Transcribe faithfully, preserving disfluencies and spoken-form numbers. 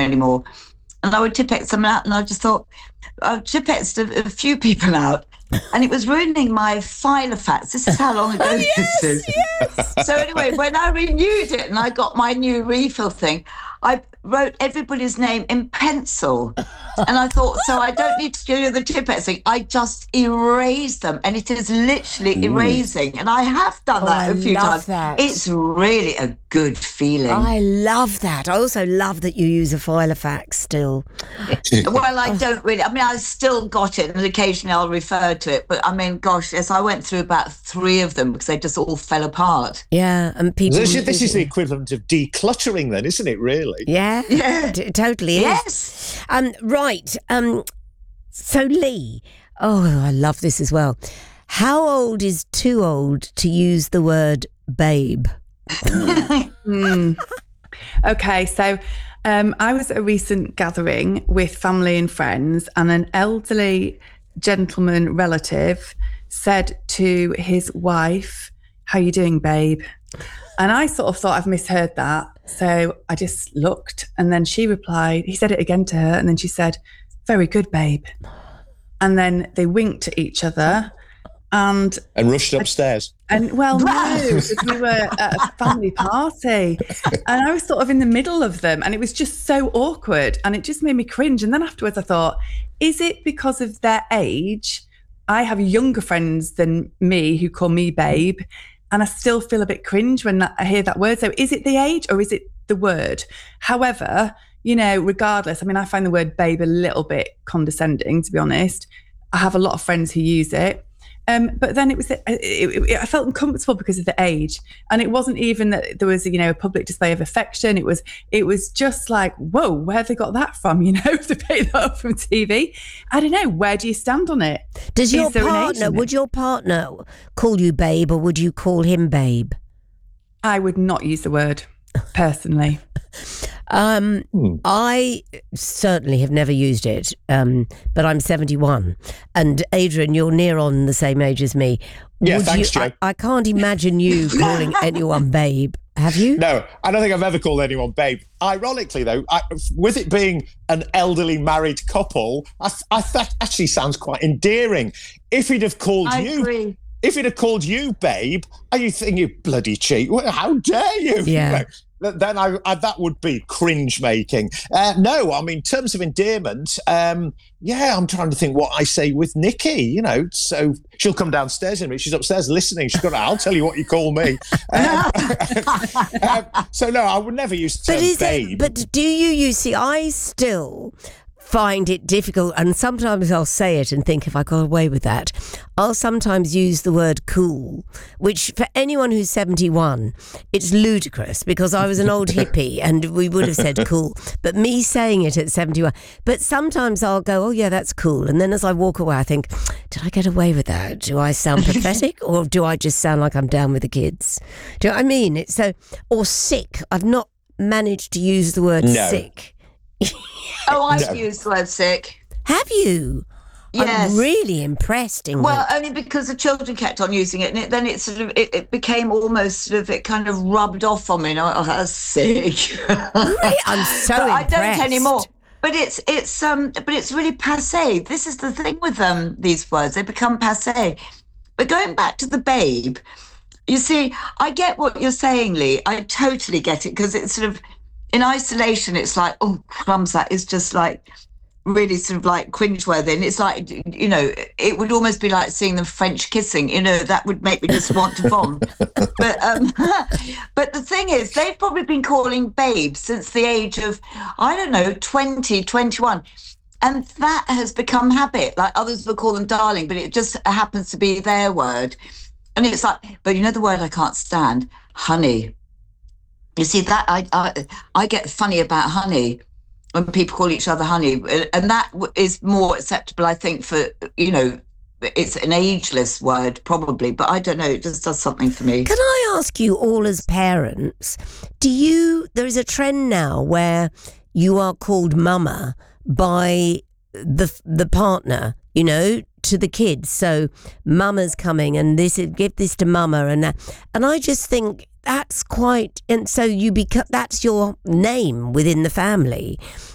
anymore. And I would Tipp-Ex them out, and I just thought, I've Tipp-Exed a, a few people out, and it was ruining my Filofax. This is how long ago oh, yes, this is. Yes. So anyway, when I renewed it and I got my new refill thing, I wrote everybody's name in pencil. And I thought, so I don't need to do the Tipp-Ex thing. I just erase them. And it is literally mm. erasing. And I have done oh, that I a few times. That. It's really a good feeling. I love that. I also love that you use a Filofax still. Well, I don't really. I mean, I still got it, and occasionally I'll refer to it. But I mean, gosh, yes, I went through about three of them because they just all fell apart. Yeah, and people. This, this is the equivalent of decluttering, then, isn't it? Really? Yeah, yeah, t- totally is. Yes. Um, right. Um, so Lee. Oh, I love this as well. How old is too old to use the word babe? mm. Okay, so. Um, I was at a recent gathering with family and friends, and an elderly gentleman relative said to his wife, "How you doing, babe?" And I sort of thought I've misheard that. So I just looked, and then she replied, he said it again to her, and then she said, "Very good, babe." And then they winked at each other. And, and rushed upstairs. And well, no, because we were at a family party, and I was sort of in the middle of them, and it was just so awkward, and it just made me cringe. And then afterwards, I thought, is it because of their age? I have younger friends than me who call me babe, and I still feel a bit cringe when I hear that word. So, is it the age or is it the word? However, you know, regardless, I mean, I find the word babe a little bit condescending, to be honest. I have a lot of friends who use it. Um, but then it was, it, it, it, I felt uncomfortable because of the age, and it wasn't even that there was, you know, a public display of affection. It was, it was just like, whoa, where have they got that from? You know, to pick that up from T V. I don't know. Where do you stand on it? Does your partner, would your partner call you babe, or would you call him babe? I would not use the word personally. Um, hmm. I certainly have never used it, um, but I'm seventy-one, and Adrian, you're near on the same age as me. Yeah, Would thanks, you, Joe. I, I can't imagine you calling anyone babe. Have you? No, I don't think I've ever called anyone babe. Ironically, though, I, with it being an elderly married couple, I, I that actually sounds quite endearing. If he'd have called I you... agree. If he'd have called you babe, are you thinking, you bloody cheat? How dare you? Yeah. You know, then I, I that would be cringe making. Uh, no, I mean, in terms of endearment, um, yeah, I'm trying to think what I say with Nikki. You know, so she'll come downstairs in a minute. She's upstairs listening. She's got, I'll tell you what you call me. Um, um, so no, I would never use the term but is babe. It, but do you? You see, I still find it difficult, and sometimes I'll say it and think, if I got away with that, I'll sometimes use the word cool, which for anyone who's seventy-one, it's ludicrous, because I was an old hippie and we would have said cool, but me saying it at seventy-one, but sometimes I'll go, oh yeah, that's cool, and then as I walk away I think, did I get away with that? Do I sound pathetic, or do I just sound like I'm down with the kids? Do you know what I mean? It's so, or sick. I've not managed to use the word no. sick. Oh, I've No. used the word sick. Have you? Yes. I'm really impressed, Ingrid. Well, only because the children kept on using it, and it, then it sort of it, it became almost sort of it kind of rubbed off on me. And I went, oh, that's sick. Really? I'm so but impressed. I don't anymore. But it's it's um but it's really passé. This is the thing with um these words; they become passé. But going back to the babe, you see, I get what you're saying, Lee. I totally get it, because it's sort of in isolation. It's like, oh crumbs, that is just like really sort of like cringeworthy, and it's like, you know, it would almost be like seeing them French kissing, you know, that would make me just want to vom. but um but the thing is, they've probably been calling babe since the age of, I don't know, twenty, twenty-one, and that has become habit. Like others will call them darling, but it just happens to be their word. And it's like, but you know the word I can't stand? Honey. You see, that I I, I get funny about honey when people call each other honey, and that is more acceptable, I think, for, you know, it's an ageless word probably, but I don't know, it just does something for me. Can I ask you all, as parents, do you, there is a trend now where you are called mama by the the partner, you know, to the kids. So mama's coming and this is, give this to mama, and that. And I just think that's quite, and so you become, that's your name within the family.